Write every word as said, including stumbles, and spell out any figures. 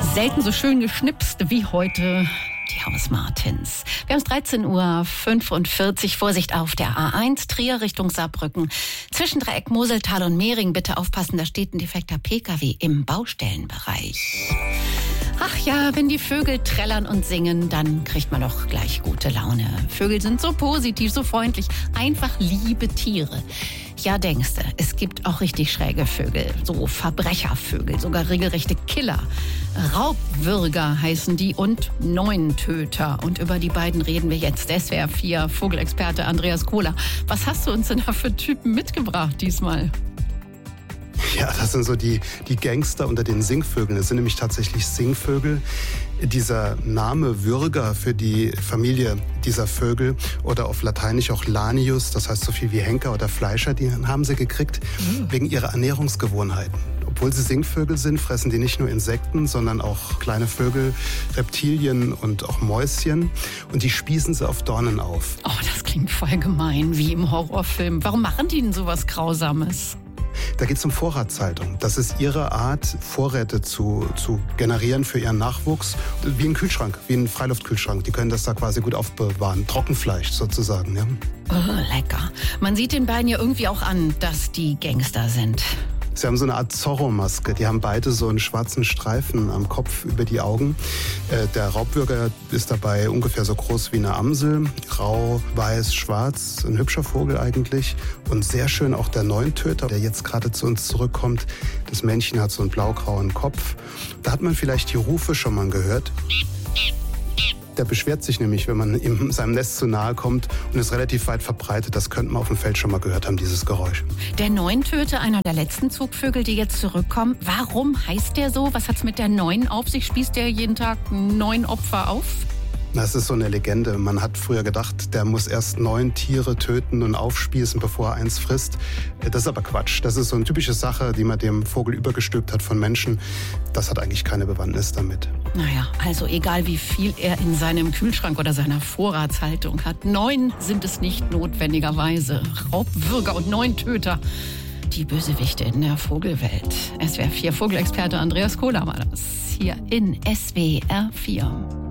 Selten so schön geschnipst wie heute die Hausmartins. Wir haben es dreizehn Uhr fünfundvierzig. Vorsicht auf der A eins, Trier Richtung Saarbrücken. Zwischendreieck Moseltal und Mehring. Bitte aufpassen, da steht ein defekter P K W im Baustellenbereich. Ach ja, wenn die Vögel trällern und singen, dann kriegt man doch gleich gute Laune. Vögel sind so positiv, so freundlich, einfach liebe Tiere. Ja, denkste, es gibt auch richtig schräge Vögel, so Verbrechervögel, sogar regelrechte Killer. Raubwürger heißen die und Neuntöter. Und über die beiden reden wir jetzt. S W R vier Vogelexperte Andreas Kohler. Was hast du uns denn da für Typen mitgebracht diesmal? Ja, das sind so die, die Gangster unter den Singvögeln. Es sind nämlich tatsächlich Singvögel. Dieser Name Würger für die Familie dieser Vögel oder auf Lateinisch auch Lanius, das heißt so viel wie Henker oder Fleischer, die haben sie gekriegt mhm. wegen ihrer Ernährungsgewohnheiten. Obwohl sie Singvögel sind, fressen die nicht nur Insekten, sondern auch kleine Vögel, Reptilien und auch Mäuschen. Und die spießen sie auf Dornen auf. Oh, das klingt voll gemein, wie im Horrorfilm. Warum machen die denn sowas Grausames? Da geht es um Vorratshaltung. Das ist ihre Art, Vorräte zu, zu generieren für ihren Nachwuchs. Wie ein Kühlschrank, wie ein Freiluftkühlschrank. Die können das da quasi gut aufbewahren. Trockenfleisch sozusagen. Ja. Oh, lecker. Man sieht den beiden ja irgendwie auch an, dass die Gangster sind. Sie haben so eine Art Zorro-Maske. Die haben beide so einen schwarzen Streifen am Kopf über die Augen. Äh, der Raubwürger ist dabei ungefähr so groß wie eine Amsel. Grau, weiß, schwarz. Ein hübscher Vogel eigentlich. Und sehr schön auch der Neuntöter, der jetzt gerade zu uns zurückkommt. Das Männchen hat so einen blaugrauen Kopf. Da hat man vielleicht die Rufe schon mal gehört. Der beschwert sich nämlich, wenn man ihm seinem Nest zu nahe kommt und ist relativ weit verbreitet. Das könnte man auf dem Feld schon mal gehört haben, dieses Geräusch. Der Neuntöter, einer der letzten Zugvögel, die jetzt zurückkommen. Warum heißt der so? Was hat's mit der Neun auf sich? Spießt der jeden Tag neun Opfer auf? Das ist so eine Legende. Man hat früher gedacht, der muss erst neun Tiere töten und aufspießen, bevor er eins frisst. Das ist aber Quatsch. Das ist so eine typische Sache, die man dem Vogel übergestülpt hat von Menschen. Das hat eigentlich keine Bewandtnis damit. Naja, also egal wie viel er in seinem Kühlschrank oder seiner Vorratshaltung hat. Neun sind es nicht notwendigerweise. Raubwürger und Neuntöter. Die Bösewichte in der Vogelwelt. S W R vier Vogelexperte Andreas Kohler war das hier in S W R vier.